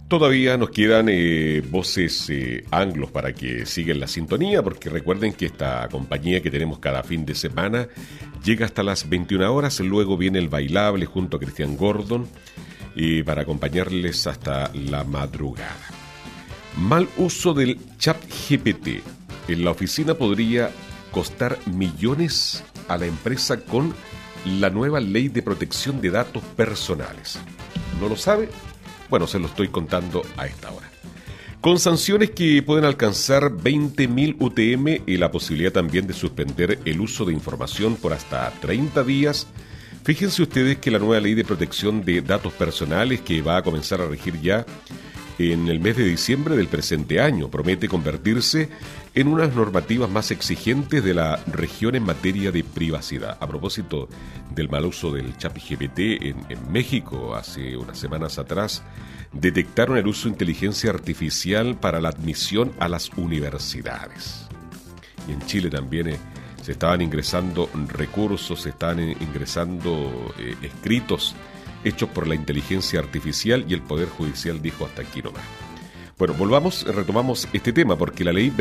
Todavía nos quedan voces anglos para que sigan la sintonía, porque recuerden que esta compañía que tenemos cada fin de semana llega hasta las 21 horas, luego viene el bailable junto a Cristian Gordon para acompañarles hasta la madrugada. Mal uso del ChatGPT en la oficina podría costar millones a la empresa con la nueva ley de protección de datos personales. ¿No lo sabe? Bueno, se lo estoy contando a esta hora. Con sanciones que pueden alcanzar 20.000 UTM y la posibilidad también de suspender el uso de información por hasta 30 días, fíjense ustedes que la nueva ley de protección de datos personales que va a comenzar a regir ya en el mes de diciembre del presente año promete convertirse en unas normativas más exigentes de la región en materia de privacidad. A propósito del mal uso del ChatGPT en México, hace unas semanas atrás, detectaron el uso de inteligencia artificial para la admisión a las universidades. Y en Chile también se estaban ingresando recursos, se estaban ingresando escritos hechos por la inteligencia artificial y el Poder Judicial dijo hasta aquí nomás. Bueno, retomamos este tema porque la ley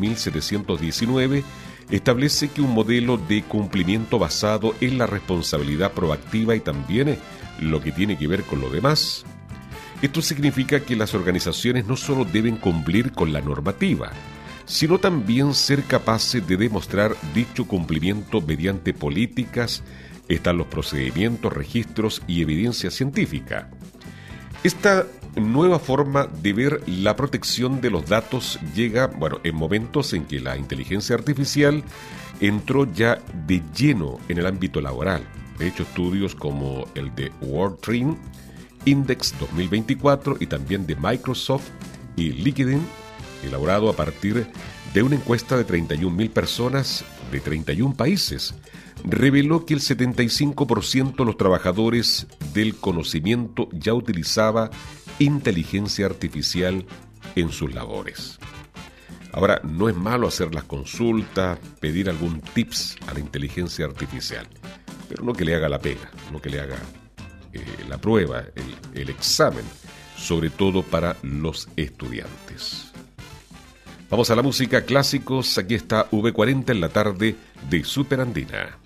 21.719 establece que un modelo de cumplimiento basado en la responsabilidad proactiva y también lo que tiene que ver con lo demás. Esto significa que las organizaciones no solo deben cumplir con la normativa, sino también ser capaces de demostrar dicho cumplimiento mediante políticas. Están los procedimientos, registros y evidencia científica. Esta nueva forma de ver la protección de los datos llega, en momentos en que la inteligencia artificial entró ya de lleno en el ámbito laboral. De hecho, estudios como el de World Trend Index 2024 y también de Microsoft y LinkedIn, elaborado a partir de una encuesta de 31.000 personas de 31 países, reveló que el 75% de los trabajadores del conocimiento ya utilizaba inteligencia artificial en sus labores. Ahora, no es malo hacer las consultas, pedir algún tips a la inteligencia artificial, pero no que le haga la pega, no que le haga la prueba, el examen, sobre todo para los estudiantes. Vamos a la música, clásicos. Aquí está V40 en la tarde de Super Andina.